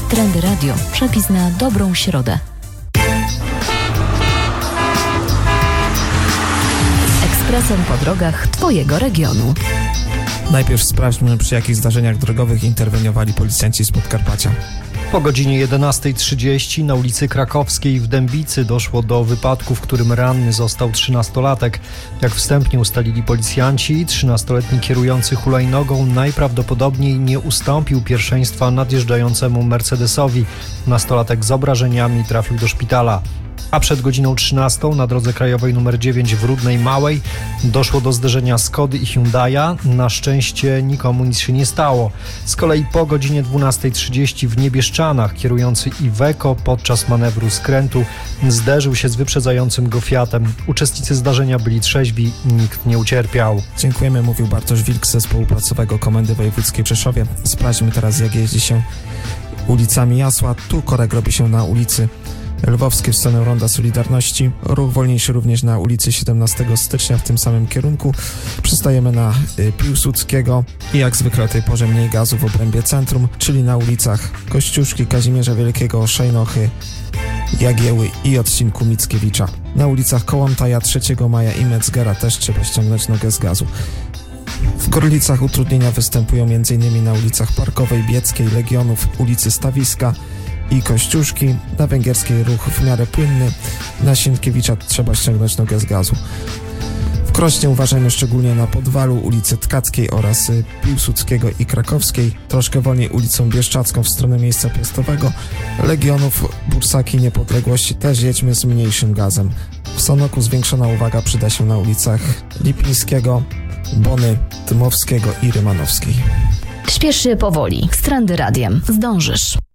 Trendy Radio. Przepis na dobrą środę. Ekspresem po drogach Twojego regionu. Najpierw sprawdźmy, przy jakich zdarzeniach drogowych interweniowali policjanci z Podkarpacia. Po godzinie 11:30 na ulicy Krakowskiej w Dębicy doszło do wypadku, w którym ranny został 13-latek. Jak wstępnie ustalili policjanci, 13-letni kierujący hulajnogą najprawdopodobniej nie ustąpił pierwszeństwa nadjeżdżającemu Mercedesowi. Nastolatek z obrażeniami trafił do szpitala. A przed godziną 13 na drodze krajowej nr 9 w Rudnej Małej doszło do zderzenia Skody i Hyundai'a. Na szczęście nikomu nic się nie stało. Z kolei po godzinie 12:30 w Niebieszczanach kierujący Iveco podczas manewru skrętu zderzył się z wyprzedzającym go Fiatem. Uczestnicy zdarzenia byli trzeźwi, nikt nie ucierpiał. Dziękujemy, mówił Bartosz Wilk z Zespołu Placowego Komendy Wojewódzkiej w Rzeszowie. Sprawdźmy teraz, jak jeździ się ulicami Jasła. Tu korek robi się na ulicy Lwowskiej w stronę Ronda Solidarności. Ruch wolniejszy również na ulicy 17 stycznia w tym samym kierunku. Przystajemy na Piłsudskiego i jak zwykle o tej porze mniej gazu w obrębie centrum, czyli na ulicach Kościuszki, Kazimierza Wielkiego, Szejnochy, Jagieły i odcinku Mickiewicza. Na ulicach Kołątaja, 3 Maja i Metzgera też trzeba ściągnąć nogę z gazu. W Gorlicach utrudnienia występują m.in. na ulicach Parkowej, Bieckiej, Legionów, ulicy Stawiska i Kościuszki. Na Węgierskiej ruch w miarę płynny. Na Sienkiewicza trzeba ściągnąć nogę z gazu. W Krośnie uważajmy szczególnie na Podwalu, ulicy Tkackiej oraz Piłsudskiego i Krakowskiej. Troszkę wolniej ulicą Bieszczacką w stronę miejsca Piastowego. Legionów, Bursaki, Niepodległości też jedźmy z mniejszym gazem. W Sanoku zwiększona uwaga przyda się na ulicach Lipińskiego, Bony, Dmowskiego i Rymanowskiej. Śpiesz się powoli. Z Trendy Radiem. Zdążysz.